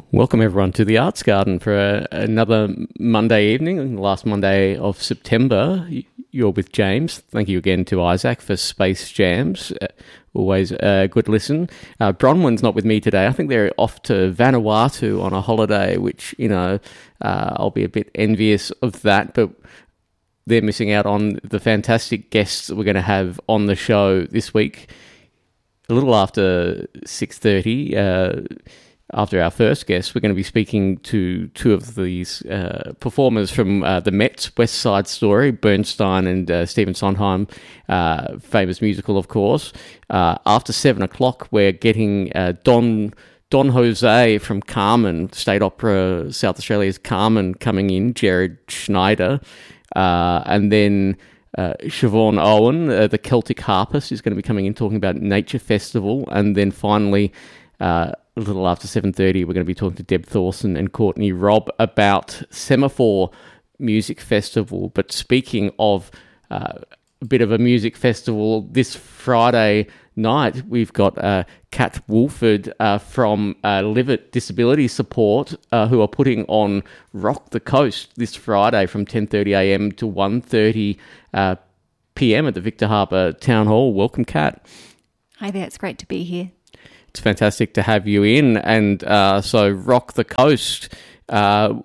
Welcome everyone to the Arts Garden for another Monday evening, the last Monday of September. You're with James. Thank you again to Isaac for Space Jams. Always a good listen. Bronwyn's not with me today. I think they're off to Vanuatu on a holiday, which, I'll be a bit envious of that, but they're missing out on the fantastic guests that we're going to have on the show this week. A little after 6:30, after our first guest, we're going to be speaking to two of these performers from the Mets, West Side Story, Bernstein and Stephen Sondheim, famous musical, of course. After 7 o'clock, we're getting Don Jose from Carmen, State Opera, South Australia's Carmen, coming in, Jared Schneider. And then Siobhan Owen, the Celtic harpist, is going to be coming in talking about Nature Festival. And then finally, a little after 7:30, we're going to be talking to Deb Thorson and Courtney Robb about Semaphore Music Festival. But speaking of a bit of a music festival, this Friday night we've got Kat Woolford from Livet Disability Support who are putting on Rock the Coast this Friday from 10:30am to 1:30 p.m. at the Victor Harbour Town Hall. Welcome, Kat. Hi there, it's great to be here. It's fantastic to have you in. And so Rock the Coast, for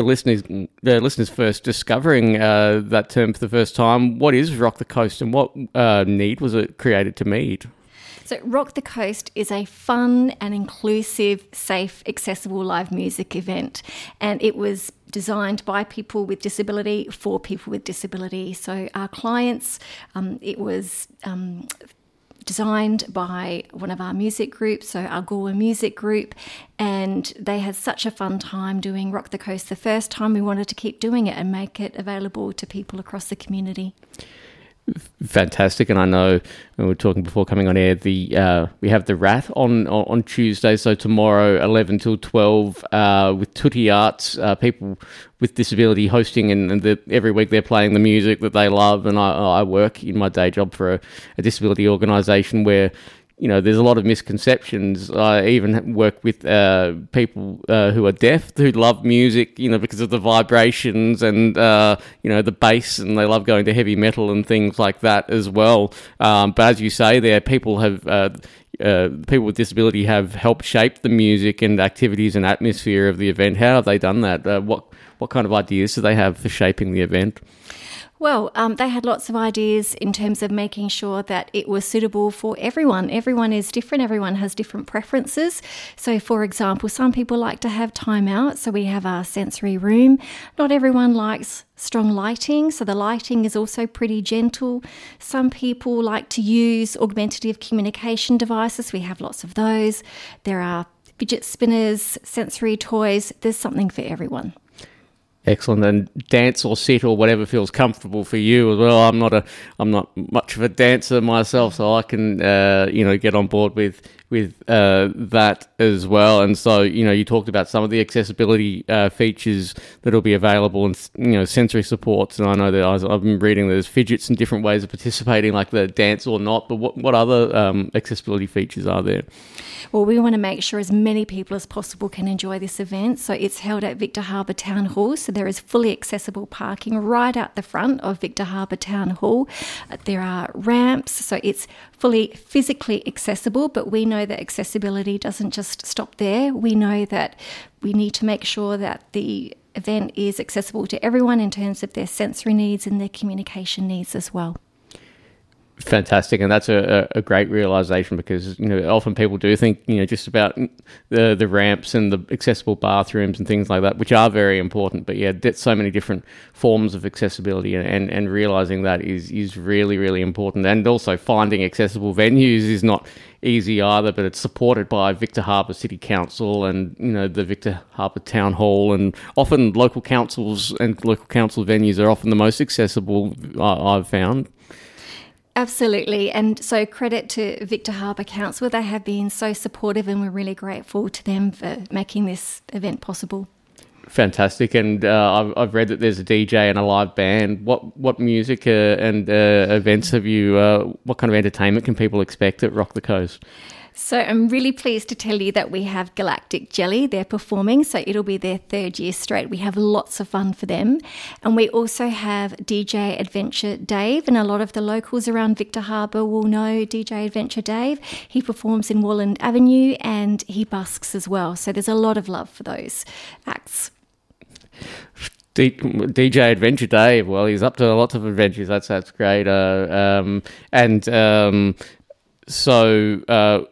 the listeners first discovering that term for the first time, what is Rock the Coast and what need was it created to meet? So Rock the Coast is a fun and inclusive, safe, accessible live music event. And it was designed by people with disability for people with disability. So our clients, it was designed by one of our music groups, so our Galway Music Group, and they had such a fun time doing Rock the Coast the first time. We wanted to keep doing it and make it available to people across the community. Fantastic. And I know we were talking before coming on air, we have the Rat on Tuesday, so tomorrow 11 till 12 with Tutti Arts, people with disability hosting, and every week they're playing the music that they love. And I work in my day job for a disability organisation where there's a lot of misconceptions. I even work with people who are deaf who love music, because of the vibrations and, the bass, and they love going to heavy metal and things like that as well. But as you say there, people with disability have helped shape the music and activities and atmosphere of the event. How have they done that? What kind of ideas do they have for shaping the event? Well, they had lots of ideas in terms of making sure that it was suitable for everyone. Everyone is different. Everyone has different preferences. So, for example, some people like to have time out. So we have our sensory room. Not everyone likes strong lighting. So the lighting is also pretty gentle. Some people like to use augmentative communication devices. We have lots of those. There are fidget spinners, sensory toys. There's something for everyone. Excellent. And dance or sit or whatever feels comfortable for you as well. I'm not much of a dancer myself, so I can get on board with that as well. And so you talked about some of the accessibility features that'll be available, and sensory supports. And I know that I've been reading there's fidgets and different ways of participating, like the dance or not. But what other accessibility features are there? Well, we want to make sure as many people as possible can enjoy this event. So it's held at Victor Harbour Town Hall. So there is fully accessible parking right out the front of Victor Harbour Town Hall. There are ramps, so it's fully physically accessible, but we know that accessibility doesn't just stop there. We know that we need to make sure that the event is accessible to everyone in terms of their sensory needs and their communication needs as well. Fantastic, and that's a great realisation, because often people do think just about the ramps and the accessible bathrooms and things like that, which are very important. But there's so many different forms of accessibility, and realising that is really, really important. And also finding accessible venues is not easy either, but it's supported by Victor Harbour City Council and the Victor Harbour Town Hall, and often local councils and local council venues are often the most accessible, I've found. Absolutely. And so credit to Victor Harbour Council. They have been so supportive, and we're really grateful to them for making this event possible. Fantastic. And I've read that there's a DJ and a live band. What music and events have you, what kind of entertainment can people expect at Rock the Coast? So I'm really pleased to tell you that we have Galactic Jelly. They're performing, so it'll be their third year straight. We have lots of fun for them. And we also have DJ Adventure Dave, and a lot of the locals around Victor Harbour will know DJ Adventure Dave. He performs in Walland Avenue and he busks as well. So there's a lot of love for those acts. DJ Adventure Dave, well, he's up to lots of adventures. That's great. So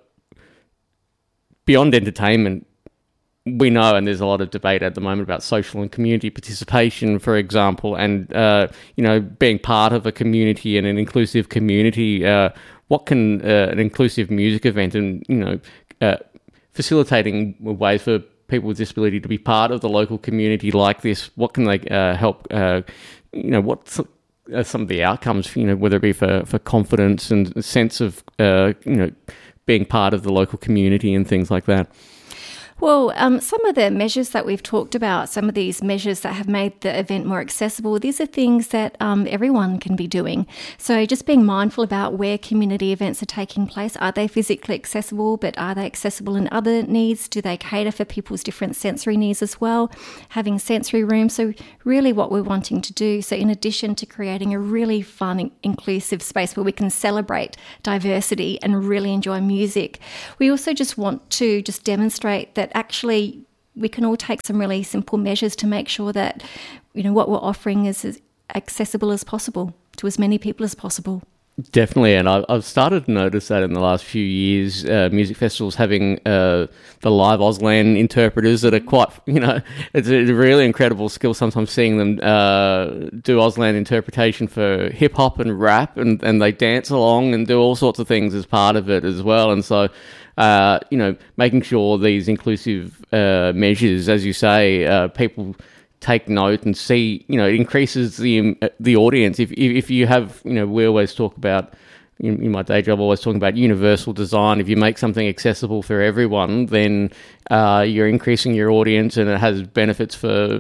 beyond entertainment, we know, and there's a lot of debate at the moment about social and community participation, for example, and being part of a community and an inclusive community. What can an inclusive music event and facilitating ways for people with disability to be part of the local community like this? What can they help? What's some of the outcomes? Whether it be for confidence and a sense of being part of the local community and things like that. Well, some of the measures that we've talked about, some of these measures that have made the event more accessible, these are things that everyone can be doing. So just being mindful about where community events are taking place. Are they physically accessible, but are they accessible in other needs? Do they cater for people's different sensory needs as well? Having sensory rooms. So really what we're wanting to do, so in addition to creating a really fun, inclusive space where we can celebrate diversity and really enjoy music, we also just want to just demonstrate that actually we can all take some really simple measures to make sure that what we're offering is as accessible as possible to as many people as possible. Definitely, and I've started to notice that in the last few years, music festivals having the live Auslan interpreters that are quite, it's a really incredible skill sometimes seeing them do Auslan interpretation for hip-hop and rap, and they dance along and do all sorts of things as part of it as well. And so, making sure these inclusive measures, as you say, people take note and see, it increases the audience. If you have, we always talk about, in my day job, always talking about universal design. If you make something accessible for everyone, then you're increasing your audience, and it has benefits for,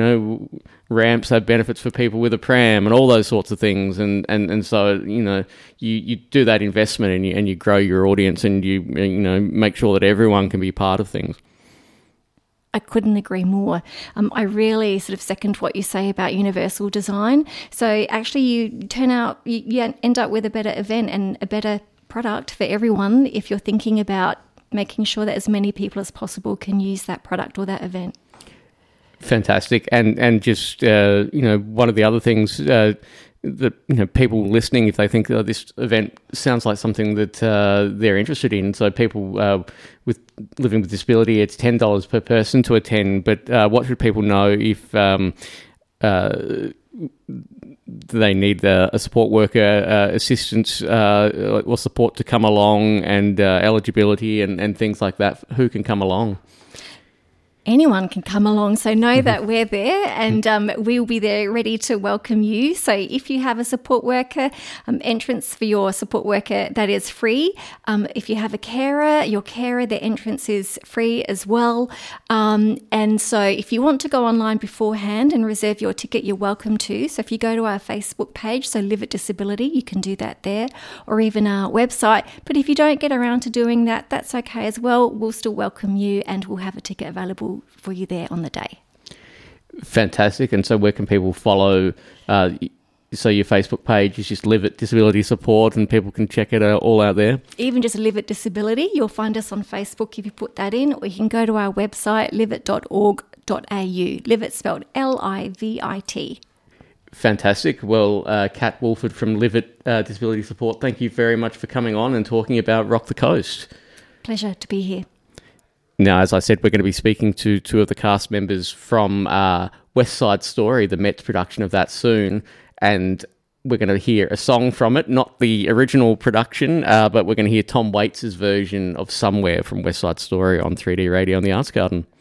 ramps have benefits for people with a pram and all those sorts of things. And so, you do that investment and you grow your audience, and you make sure that everyone can be part of things. I couldn't agree more. I really sort of second what you say about universal design. So actually you end up with a better event and a better product for everyone if you're thinking about making sure that as many people as possible can use that product or that event. Fantastic. And just, one of the other things that, people listening, if they think this event sounds like something that they're interested in. So people with living with disability, it's $10 per person to attend. But what should people know if they need a support worker assistance or support to come along, and eligibility and things like that? Who can come along? Anyone can come along, so know that we're there, and we'll be there ready to welcome you. So if you have a support worker, entrance for your support worker, that is free. If you have a carer, your carer, their entrance is free as well. And so if you want to go online beforehand and reserve your ticket, you're welcome to. So if you go to our Facebook page, so Live It Disability, you can do that there, or even our website. But if you don't get around to doing that, that's okay as well. We'll still welcome you, and we'll have a ticket available for you there on the day. Fantastic. And so where can people follow? So your Facebook page is just Live It Disability Support, and people can check it all out there? Even just Live It Disability. You'll find us on Facebook if you put that in, or you can go to our website, liveit.org.au. Live It spelled Livit. Fantastic. Well, Kat Woolford from Live It Disability Support, thank you very much for coming on and talking about Rock the Coast. Pleasure to be here. Now, as I said, we're going to be speaking to two of the cast members from West Side Story, the Mets production of that, soon. And we're going to hear a song from it, not the original production, but we're going to hear Tom Waits' version of Somewhere from West Side Story on 3D Radio on the Arts Garden.